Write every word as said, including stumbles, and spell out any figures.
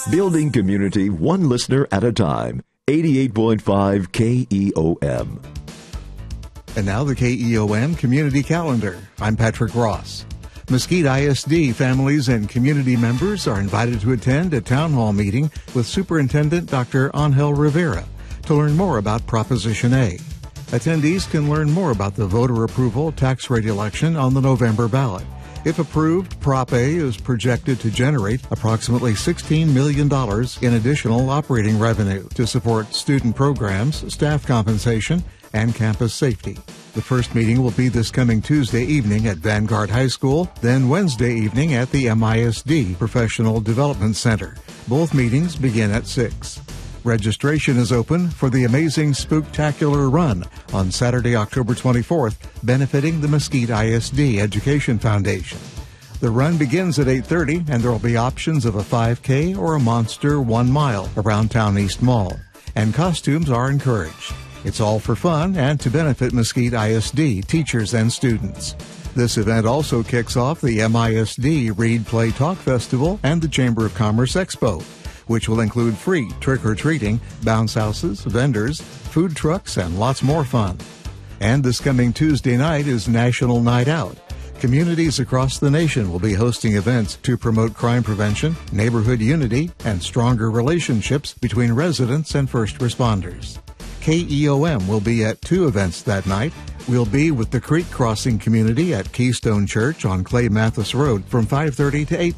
Building community one listener at a time. eighty-eight point five K E O M. And now the K E O M Community Calendar. I'm Patrick Ross. Mesquite I S D families and community members are invited to attend a town hall meeting with Superintendent Doctor Angel Rivera to learn more about Proposition A. Attendees can learn more about the voter approval tax rate election on the November ballot. If approved, Prop A is projected to generate approximately sixteen million dollars in additional operating revenue to support student programs, staff compensation, and campus safety. The first meeting will be this coming Tuesday evening at Vanguard High School, then Wednesday evening at the M I S D Professional Development Center. Both meetings begin at six. Registration is open for the Amazing Spooktacular Run on Saturday, October twenty-fourth, benefiting the Mesquite I S D Education Foundation. The run begins at eight thirty, and there will be options of a five K or a monster one mile around Town East Mall, and costumes are encouraged. It's all for fun and to benefit Mesquite I S D teachers and students. This event also kicks off the M I S D Read Play Talk Festival and the Chamber of Commerce Expo, which will include free trick-or-treating, bounce houses, vendors, food trucks, and lots more fun. And this coming Tuesday night is National Night Out. Communities across the nation will be hosting events to promote crime prevention, neighborhood unity, and stronger relationships between residents and first responders. K E O M will be at two events that night. We'll be with the Creek Crossing community at Keystone Church on Clay Mathis Road from five thirty to eight